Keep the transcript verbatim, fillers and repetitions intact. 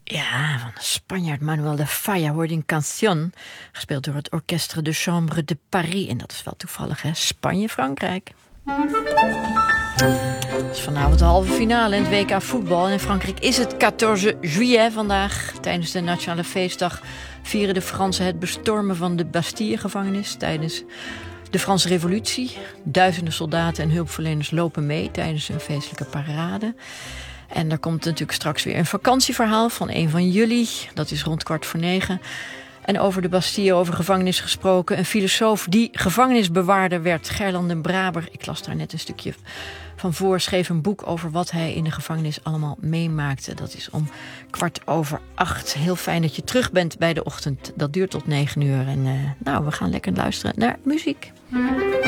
Ja, van de Spanjaard Manuel de Falla hoorde een Canción, gespeeld door het Orchestre de Chambre de Paris. En dat is wel toevallig, hè? Spanje-Frankrijk. Het is vanavond de halve finale in het W K voetbal. En in Frankrijk is het veertien juillet vandaag. Tijdens de Nationale Feestdag vieren de Fransen het bestormen van de Bastille-gevangenis tijdens de Franse Revolutie. Duizenden soldaten en hulpverleners lopen mee tijdens een feestelijke parade. En er komt natuurlijk straks weer een vakantieverhaal van een van jullie. Dat is rond kwart voor negen. En over de Bastille, over gevangenis gesproken. Een filosoof die gevangenisbewaarder werd, Gerlanden den Braber. Ik las daar net een stukje van voor. Schreef een boek over wat hij in de gevangenis allemaal meemaakte. Dat is om kwart over acht. Heel fijn dat je terug bent bij de ochtend. Dat duurt tot negen uur. En uh, nou, we gaan lekker luisteren naar muziek.